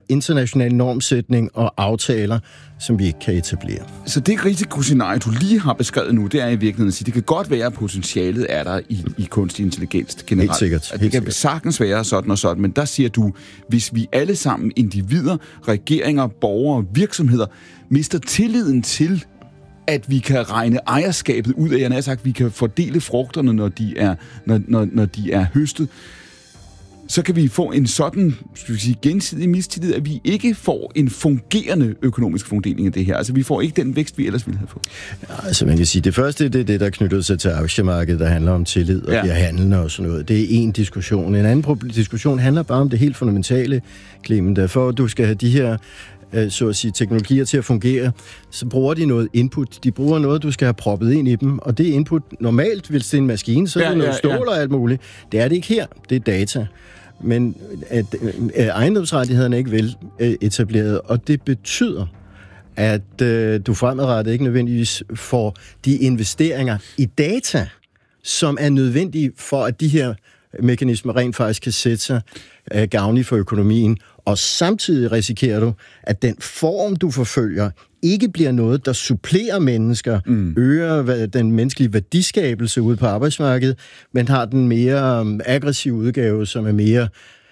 international normsætning og aftaler, som vi ikke kan etablere. Så det risikoscenarie, du lige har beskrevet nu, det er i virkeligheden at sige, det kan godt være, at potentialet er der i kunstig intelligens generelt. Helt sikkert. At det kan sagtens være sådan og sådan, men der siger du, hvis vi alle sammen, individer, regeringer, borgere, virksomheder, mister tilliden til, at vi kan regne ejerskabet ud af, jeg har sagt, vi kan fordele frugterne, når de er høstet, så kan vi få en sådan gensidig mistillid, at vi ikke får en fungerende økonomisk fordeling af det her. Altså, vi får ikke den vækst, vi ellers ville have fået. Ja, altså, man kan sige, det første, det er det, der knytter sig til aktiemarkedet, der handler om tillid og de handlende og sådan noget. Det er en diskussion. En anden diskussion handler bare om det helt fundamentale, Clement. For at du skal have de her så at sige, teknologier til at fungere, så bruger de noget input. De bruger noget, du skal have proppet ind i dem, og det input normalt, hvis det er en maskine, så er det noget stål og alt muligt. Det er det ikke her. Det er data. Men at ejendomsrettighederne er ikke vel etableret, og det betyder, at du fremadrettet ikke nødvendigvis får de investeringer i data, som er nødvendige for, at de her mekanismer rent faktisk kan sætte sig gavnligt for økonomien, og samtidig risikerer du, at den form, du forfølger, ikke bliver noget, der supplerer mennesker, øger den menneskelige værdiskabelse ude på arbejdsmarkedet, men har den mere aggressive udgave, som er mere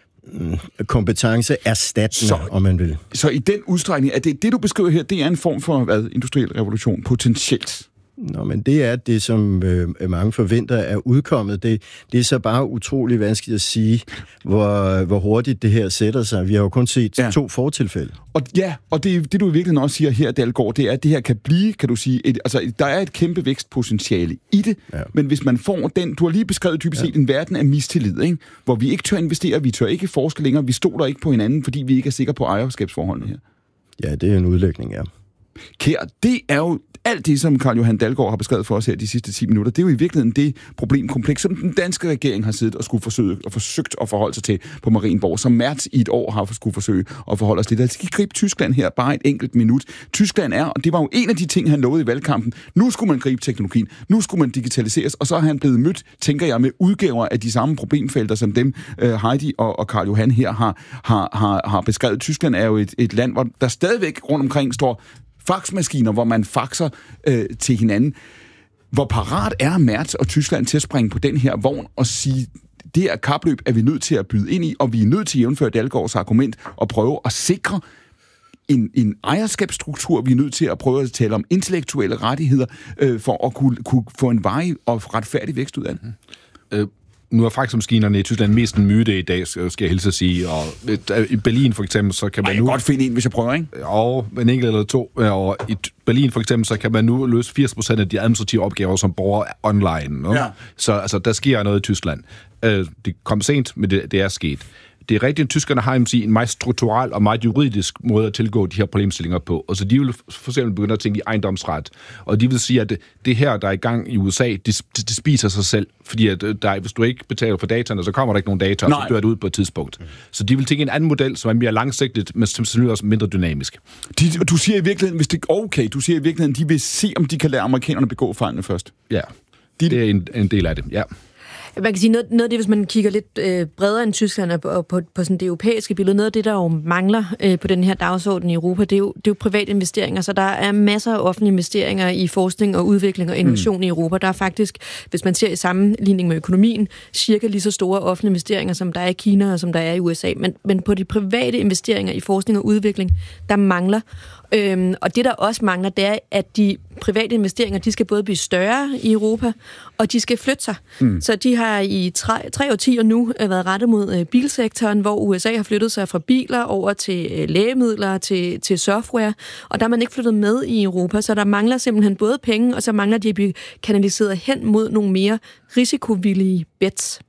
kompetenceerstattende, om man vil. Så i den udstrækning, at det du beskriver her, det er en form for industriel revolution, potentielt? Nå, men det er det, som mange forventer er udkommet. Det er så bare utrolig vanskeligt at sige, hvor hurtigt det her sætter sig. Vi har jo kun set 2 fortilfælde. Og det du i virkeligheden også siger her, Dalgaard, det er, at det her kan blive, kan du sige, der er et kæmpe vækstpotentiale i det, men hvis man får den, du har lige beskrevet typisk set en verden af mistillid, ikke? Hvor vi ikke tør investere, vi tør ikke forske længere, vi stoler ikke på hinanden, fordi vi ikke er sikre på ejerskabsforholdene her. Ja, det er en udlægning, ja. Kær, det er jo alt det, som Carl Johan Dalgaard har beskrevet for os her de sidste 10 minutter, det er jo i virkeligheden det problemkompleks, som den danske regering har siddet og skulle forsøgt at forholde sig til på Marienborg, som Merz i et år har skulle forsøge at forholde sig til. Der skal gribe Tyskland her bare et enkelt minut. Tyskland er, og det var jo en af de ting, han lovede i valgkampen, nu skulle man gribe teknologien, nu skulle man digitaliseres, og så er han blevet mødt, tænker jeg, med udgaver af de samme problemfelter, som dem Heidi og Carl Johan her har beskrevet. Tyskland er jo et land, hvor der stadigvæk rundt omkring står faxmaskiner, hvor man faxer til hinanden. Hvor parat er Merz og Tyskland til at springe på den her vogn og sige, det her kapløb er vi nødt til at byde ind i, og vi er nødt til at jævnføre Dalgaards argument og prøve at sikre en ejerskabsstruktur. Vi er nødt til at prøve at tale om intellektuelle rettigheder for at kunne få en varig og retfærdig vækst ud af den. Nu er faxmaskinerne i Tyskland mest en myte i dag, skal jeg hilse at sige. Og i Berlin for eksempel, så kan man nu... Jeg kan godt finde en, hvis jeg prøver, ikke? Og en enkelt eller 2. Og i Berlin for eksempel, så kan man nu løse 80% af de administrative opgaver som borger online. Ja. Så altså, der sker noget i Tyskland. Det kom sent, men det er sket. Det er rigtigt, at tyskerne har en meget strukturel og meget juridisk måde at tilgå de her problemstillinger på. Og så de vil for eksempel begynde at tænke i ejendomsret. Og de vil sige, at det her, der er i gang i USA, det spiser sig selv. Fordi at hvis du ikke betaler for dataene, så kommer der ikke nogen data, og så dør det ud på et tidspunkt. Så de vil tænke en anden model, som er mere langsigtet, men som også mindre dynamisk. Du siger i virkeligheden, hvis det er okay, de vil se, om de kan lade amerikanerne begå fejlene først. Ja, det er en del af det, ja. Man kan sige, noget af det, hvis man kigger lidt bredere end Tyskland og på sådan det europæiske billede, noget af det, der jo mangler på den her dagsorden i Europa, det er jo private investeringer. Så der er masser af offentlige investeringer i forskning og udvikling og innovation i Europa. Der er faktisk, hvis man ser i sammenligning med økonomien, cirka lige så store offentlige investeringer, som der er i Kina og som der er i USA. Men på de private investeringer i forskning og udvikling, der mangler. Og det, der også mangler, det er, at de private investeringer, de skal både blive større i Europa, og de skal flytte sig. Så de har i 3 årtier nu været rettet mod bilsektoren, hvor USA har flyttet sig fra biler over til lægemidler, til software, og der er man ikke flyttet med i Europa, så der mangler simpelthen både penge, og så mangler de at blive kanaliseret hen mod nogle mere risikovillige bets.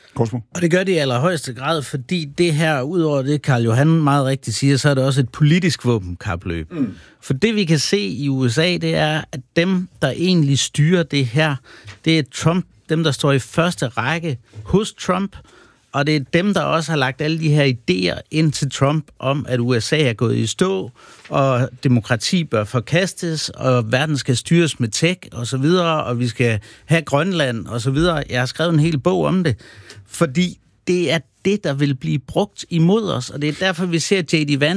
Og det gør det i allerhøjeste grad, fordi det her, udover det Carl Johan meget rigtigt siger, så er det også et politisk våbenkapløb. For det vi kan se i USA, det er, at dem, der egentlig styrer det her, det er Trump, dem der står i første række hos Trump, og det er dem, der også har lagt alle de her idéer ind til Trump om, at USA er gået i stå, og demokrati bør forkastes, og verden skal styres med tech, og så videre, og vi skal have Grønland, og så videre. Jeg har skrevet en hel bog om det, fordi det er det, der vil blive brugt imod os, og det er derfor, vi ser J.D. Vance